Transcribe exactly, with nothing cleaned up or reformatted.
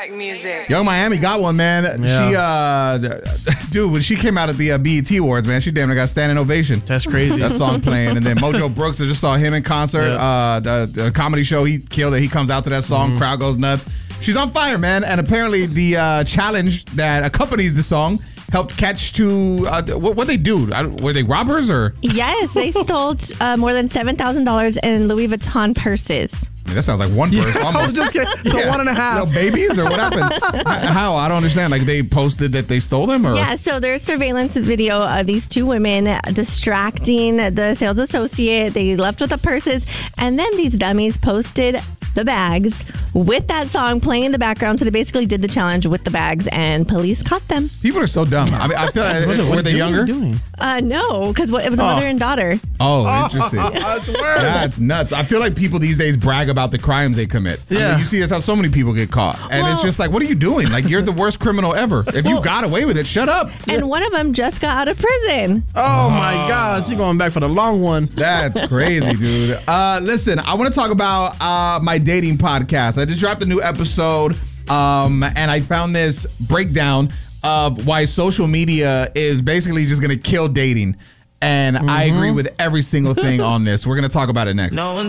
like music. Young Miami got one, man. Yeah. She, uh, dude, when she came out at the uh, B E T Awards, man, she damn near got standing ovation. That's crazy. That song playing. And then Mojo Brooks, I just saw him in concert. Yeah. Uh, the, the comedy show, he killed it. He comes out to that song, Mm-hmm. crowd goes nuts. She's on fire, man. And apparently the uh, challenge that accompanies the song helped catch two, uh, what what they do? I, were they robbers or? Yes, they stole uh, more than seven thousand dollars in Louis Vuitton purses. I mean, that sounds like one person. I was just kidding. So Yeah. one and a half. Little babies or what happened? How? I don't understand. Like they posted that they stole them or? Yeah, so there's surveillance video of these two women distracting the sales associate. They left with the purses, and then these dummies posted the bags with that song playing in the background. So they basically did the challenge with the bags, and police caught them. People are so dumb. I mean, I feel like, What- were what they are you younger? doing? Uh, no, because it was a Oh. mother and daughter. Oh, interesting. That's worse. That's nuts. I feel like people these days brag about the crimes they commit. I Yeah. mean, you see that's how so many people get caught. And it's Well- just like, what are you doing? Like, you're the worst criminal ever. If you got away with it, shut up. And one of them just got out of prison. Oh my gosh, you're going back for the long one. That's crazy, dude. Uh, listen, I want to talk about uh, my dating podcast. I just dropped a new episode, um, and I found this breakdown of why social media is basically just going to kill dating. And I agree with every single thing on this. We're going to talk about it next. No one